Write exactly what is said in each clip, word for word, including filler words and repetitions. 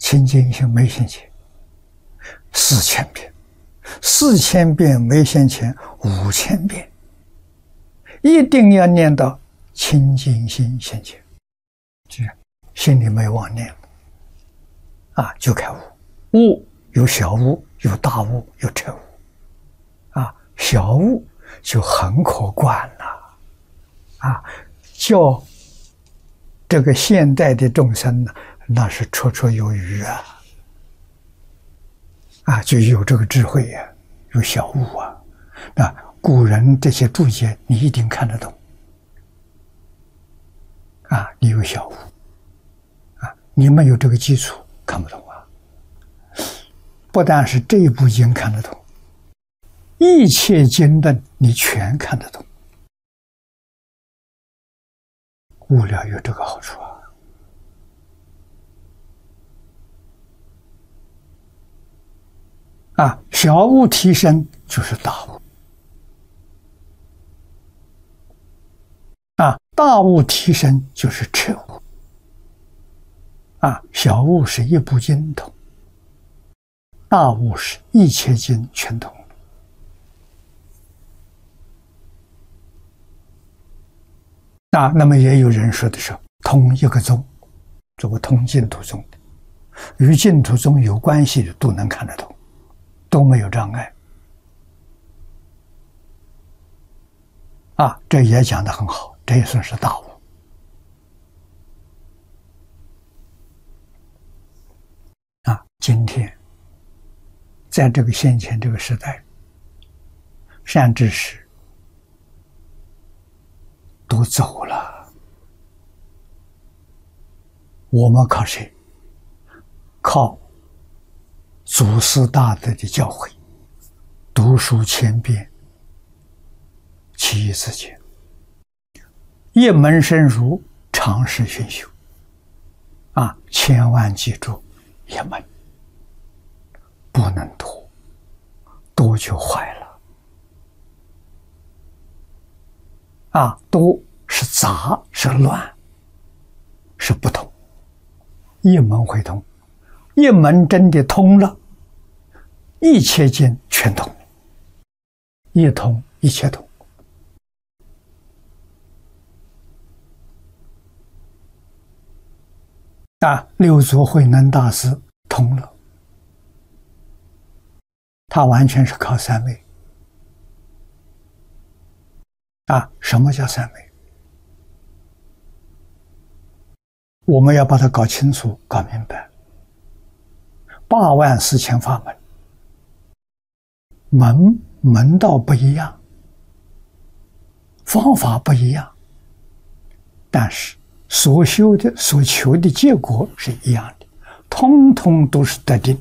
清净心没现前四千遍，四千遍没现前五千遍，一定要念到清净心现前，这心里没妄念了啊，就开悟。悟有小悟，有大悟，有彻悟啊。小悟就很可观了啊，叫这个现代的众生呢，那是绰绰有余啊，啊，就有这个智慧呀、啊，有小悟啊。那古人这些注解你一定看得懂啊，你有小悟啊，你没有这个基础看不懂啊。不但是这一部经看得懂，一切经论你全看得懂。悟了有这个好处啊！啊，小悟提升就是大悟，啊，大悟提升就是彻悟，啊，小悟是一部经通，大悟是一切经全通。啊，那么也有人说的是通一个宗，这个通净土宗的，与净土宗有关系的都能看得懂，都没有障碍。啊，这也讲得很好，这也算是大悟。啊，今天在这个先前这个时代，善知识都走了，我们靠谁？靠祖师大德的教诲，读书千遍，其义自见，一门深入，长时熏修。啊，千万记住，一门不能多，多就坏了。啊，都是杂，是乱，是不通。一门会通，一门真的通了，一切经全通，一通一切通。啊，六祖慧能大师通了，他完全是靠三昧。啊，什么叫三昧？我们要把它搞清楚、搞明白。八万四千法门，门门道不一样，方法不一样，但是所修的、所求的结果是一样的，通通都是得定。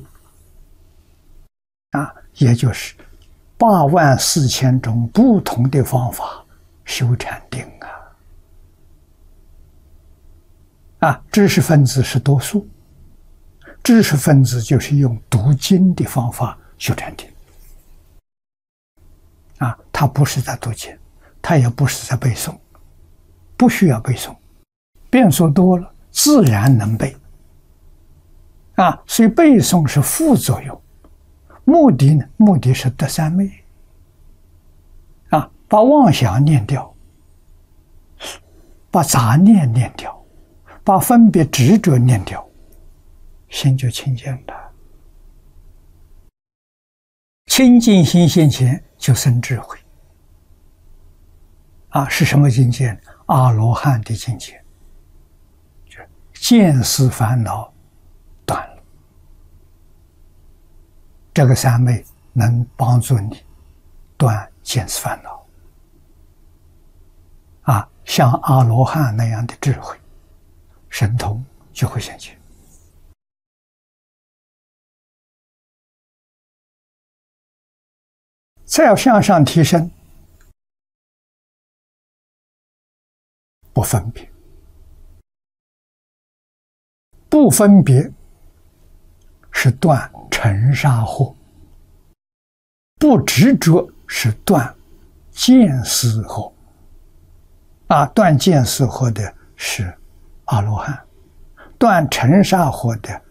啊，也就是八万四千种不同的方法修禅定啊！啊，知识分子是多数，知识分子就是用读经的方法修禅定。啊，他不是在读经，他也不是在背诵，不需要背诵，遍数多了，自然能背。啊，所以背诵是副作用，目的呢？目的是得三昧。啊，把妄想念掉，把杂念念掉，把分别执着念掉，心就清净了。清净心现前就生智慧。啊，是什么境界？阿罗汉的境界，就是见思烦恼断了。这个三昧能帮助你断见思烦恼。啊，像阿罗汉那样的智慧神通就会现前。再要向上提升，不分别，不分别是断尘沙惑，不执着是断见思惑。啊，断见思惑的是阿罗汉，断尘沙惑的